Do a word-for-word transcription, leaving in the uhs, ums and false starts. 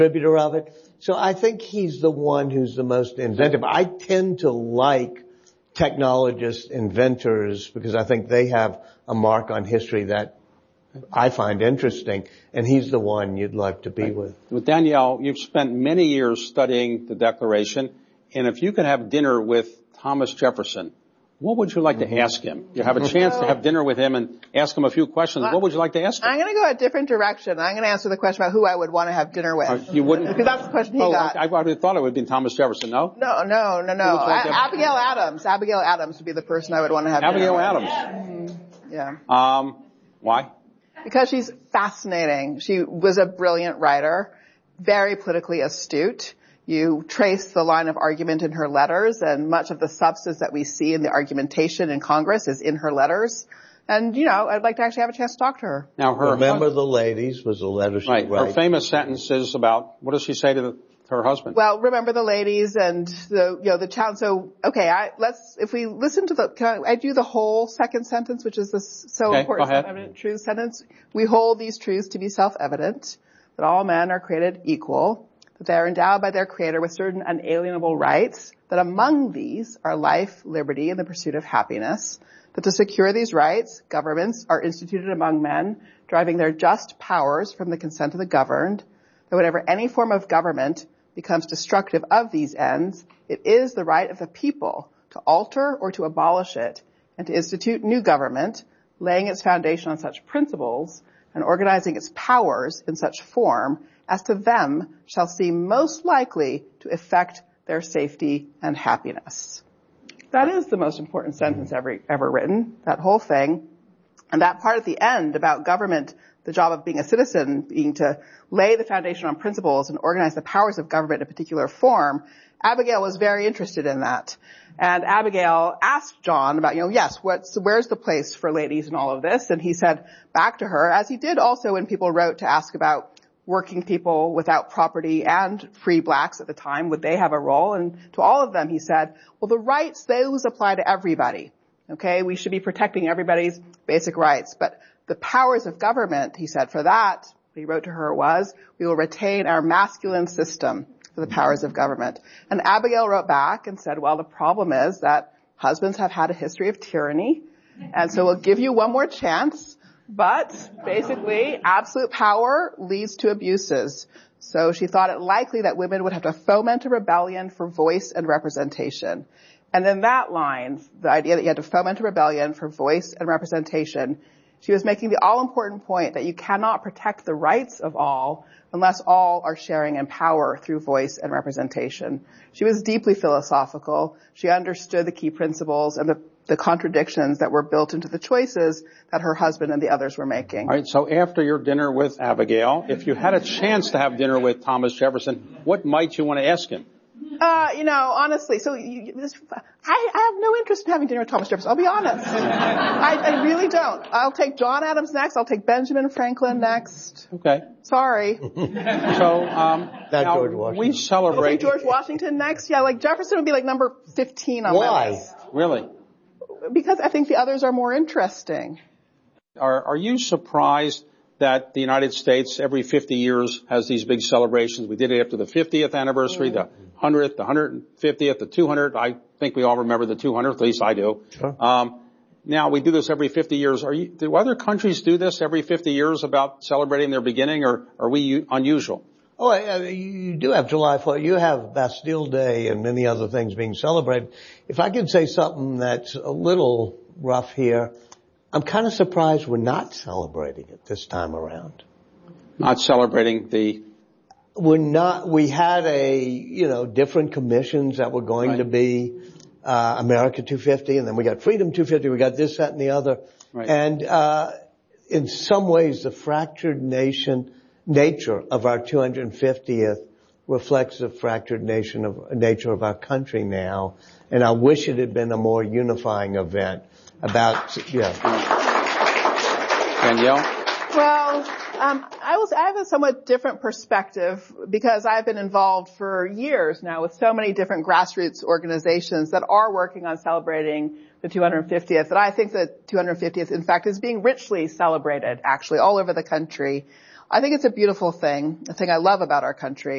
contributor of it. So I think he's the one who's the most inventive. I tend to like technologists, inventors, because I think they have a mark on history that I find interesting, and he's the one you'd like to be right. with. With Danielle, you've spent many years studying the Declaration, and if you could have dinner with Thomas Jefferson, what would you like to ask him? You have a chance to have dinner with him and ask him a few questions. What would you like to ask him? I'm going to go a different direction. I'm going to answer the question about who I would want to have dinner with. Uh, you wouldn't? Because that's the question he oh, got. I, I would have thought it would have been Thomas Jefferson, no? No, no, no, no. Like I, Abigail Adams. Abigail Adams would be the person I would want to have Abigail dinner with. Adams. Mm-hmm. Yeah. Um, why? Because she's fascinating. She was a brilliant writer, very politically astute. You trace the line of argument in her letters, and much of the substance that we see in the argumentation in Congress is in her letters. And, you know, I'd like to actually have a chance to talk to her. Now, her Remember the Ladies was a letter she right. wrote. Her famous sentence is about, what does she say to the, her husband? Well, remember the ladies and the, you know, the challenge. So, okay, I, let's, if we listen to the, can I, I do the whole second sentence, which is this so okay, important self-evident truth sentence. We hold these truths to be self-evident, that all men are created equal, that they are endowed by their Creator with certain unalienable rights, that among these are life, liberty, and the pursuit of happiness, that to secure these rights, governments are instituted among men, driving their just powers from the consent of the governed, that whenever any form of government becomes destructive of these ends, it is the right of the people to alter or to abolish it, and to institute new government, laying its foundation on such principles, and organizing its powers in such form as to them shall seem most likely to effect their safety and happiness. That is the most important sentence ever, ever written, that whole thing. And that part at the end about government, the job of being a citizen, being to lay the foundation on principles and organize the powers of government in a particular form, Abigail was very interested in that. And Abigail asked John about, you know, yes, what's, where's the place for ladies in all of this? And he said back to her, as he did also when people wrote to ask about working people without property and free blacks at the time, would they have a role? And to all of them, he said, well, the rights, those apply to everybody. Okay, we should be protecting everybody's basic rights. But the powers of government, he said, for that, what he wrote to her was, we will retain our masculine system for the powers of government. And Abigail wrote back and said, well, the problem is that husbands have had a history of tyranny, and so we'll give you one more chance. But basically, absolute power leads to abuses. So she thought it likely that women would have to foment a rebellion for voice and representation. And then that line, the idea that you had to foment a rebellion for voice and representation, she was making the all-important point that you cannot protect the rights of all unless all are sharing in power through voice and representation. She was deeply philosophical. She understood the key principles and the the contradictions that were built into the choices that her husband and the others were making. All right, so after your dinner with Abigail, if you had a chance to have dinner with Thomas Jefferson, what might you want to ask him? Uh, you know, honestly, so you, this, I, I have no interest in having dinner with Thomas Jefferson. I'll be honest. I, I really don't. I'll take John Adams next. I'll take Benjamin Franklin next. Okay. Sorry. So, um, That now, George Washington. we celebrate. Okay, George Washington next? Yeah, like Jefferson would be like number fifteen on my Why? list. Really? Because I think the others are more interesting. Are, are you surprised that the United States every fifty years has these big celebrations? We did it after the fiftieth anniversary, the hundredth, the one hundred fiftieth, the two hundredth. I think we all remember the two hundredth, at least I do. Sure. Um, now we do this every fifty years. Are you, do other countries do this every fifty years about celebrating their beginning, or are we unusual? Oh, uh, you do have July fourth. You have Bastille Day and many other things being celebrated. If I could say something that's a little rough here, I'm kind of surprised we're not celebrating it this time around. Not celebrating the... We're not, we had a, you know, different commissions that were going right. to be, uh, America two fifty, and then we got Freedom two fifty, we got this, that, and the other. Right. And, uh, in some ways the fractured nation, nature of our two hundred fiftieth reflects the fractured nation of, nature of our country now. And I wish it had been a more unifying event about, yeah. Danielle? Well, um, I was, I have a somewhat different perspective because I've been involved for years now with so many different grassroots organizations that are working on celebrating the two hundred fiftieth. And I think the two hundred fiftieth, in fact, is being richly celebrated actually all over the country. I think it's a beautiful thing, a thing I love about our country.